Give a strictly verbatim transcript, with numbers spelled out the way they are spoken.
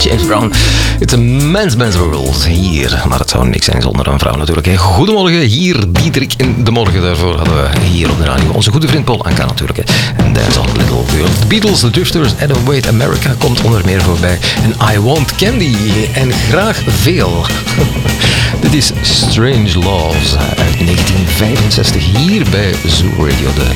James Brown. It's a man's man's world hier. Maar het zou niks zijn zonder een vrouw natuurlijk. Goedemorgen, hier Diederik in de morgen. Daarvoor hadden we hier op de radio onze goede vriend Paul Anka natuurlijk. En Dance on Little Girl. The Beatles, The Drifters, Adam Wade, America komt onder meer voorbij. En I Want Candy. En graag veel. Dit is Strange Loves uit negentien vijfenzestig hier bij Zoo Radio. De